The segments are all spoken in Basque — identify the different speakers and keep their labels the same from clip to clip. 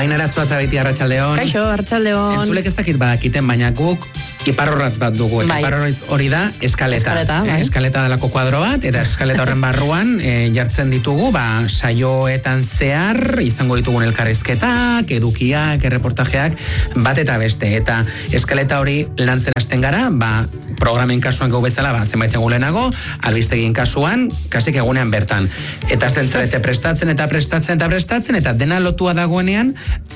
Speaker 1: Ainara Zuazabeiti, arratsaldeon.
Speaker 2: Kaixo, arratsaldeon.
Speaker 1: Entzulek ez dakit badakiten, baina guk iparrorratz bat dugu. Eta iparrorratz hori da eskaleta. Eskaleta delako kuadro bat, eta eskaleta horren barruan jartzen ditugu, saioetan zehar, izango ditugun elkarrizketak, edukiak, erreportajeak, bat eta beste. Eta eskaleta hori lantzen hasten gara, programen kasuan gau bezala, zenbait egun lehenago, albistegin kasuan, kasik egunean bertan. Eta azten zarete prestatzen, eta dena lotua dagoenean,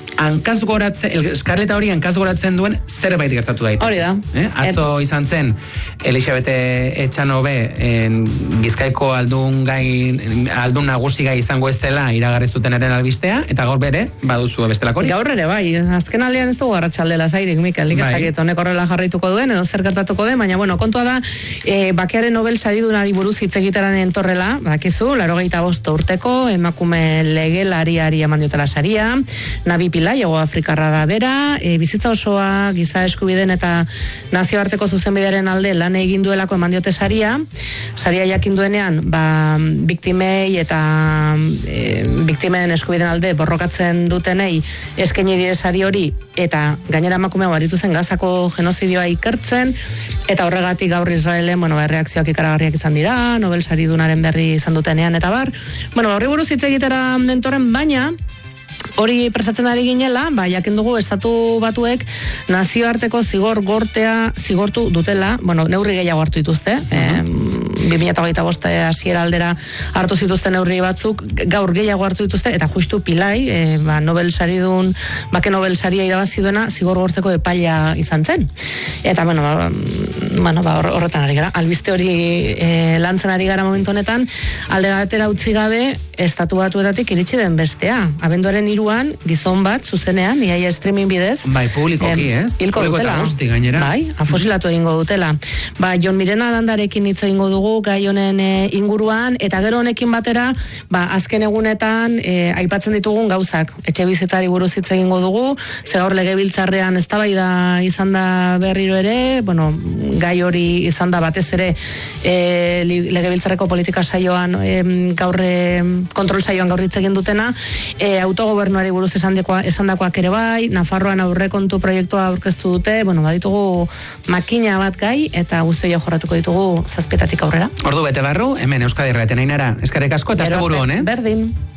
Speaker 1: eskaleta hori hankazgoratzen duen zerbait gertatu daite.
Speaker 2: Hori da.
Speaker 1: Atzo izan zen, Elisabete Etxanobe, Bizkaiko aldun nagusi gai izango ez dela iragarri zutenaren albistea, eta gaur bere, baduzu bestelako hori.
Speaker 2: Gaur ere, bai, azken aldean ez dugu arratsaldela zairik, Mikel, nik ez dakit honek horrela jarraituko duen, edo zer gertatuko den, baina, kontua da, bakearen Nobel saridunari buruz hitz egiteran entorrela, badakizu, 85 urteko, emakume legelariari eman diotela saria, Nabi Pillay, Hego Afrikarra da bera, bizitza osoa, giza eskubideen eta nazioarteko zuzenbidearen alde lan egin duelako eman diote saria jakin duenean, biktimei eta biktimen eskubideen alde borrokatzen dutenei eskaini die sari hori, eta gainera emakume aritu zen Gazako genozidioa ikertzen, eta horregatik gaur Israelen, erreakzioak ikaragarriak izan dira, Nobel saridunaren berri izan dutenean, eta horri buruz hitz egitera dentoren, baina hori prestatzen ari ginela, jakin dugu Estatu Batuek nazioarteko zigortu dutela, neurri gehiago hartu dituzte, 2025 hasiera aldera hartu zituzten neurri batzuk, gaur gehiago hartu dituzte, eta justu Pillay, Nobel saridun, bake Nobel saria irabazi duena, zigorgortzeko epaia izan zen. Eta, horretan ari gara. Albiste hori lantzen ari gara momentu honetan, alde batera utzi gabe, Estatu Batuetatik iritsi den bestea. Abenduaren 3an, gizon bat, zuzenean, iaia streaming bidez.
Speaker 1: Publikoki, ez?
Speaker 2: Hilko dutela.
Speaker 1: Gainera.
Speaker 2: Afosilatu egingo dutela. Jon Mirena Landarekin hitz egingo dugu, gai honen inguruan, eta gero honekin batera, azken egunetan, aipatzen ditugun gauzak. Etxe bizitzari buruz hitz egingo dugu, ze gaur legebiltzarrean eztabaida izan da berriro ere, gai hori izan da batez ere legebiltzarreko politika saioan gaur kontrol saioan gaur hitz egin dutena, autogobernuari buruz esandakoak ere bai, Nafarroan aurrekontu proiektua aurkeztu dute, baditugu makina bat gai, eta guztia jorratuko ditugu 7 aurrera.
Speaker 1: Ordu bete barru, hemen Euskadi Irratian, Ainara, eskerrik asko eta asteburu on,
Speaker 2: Berdin.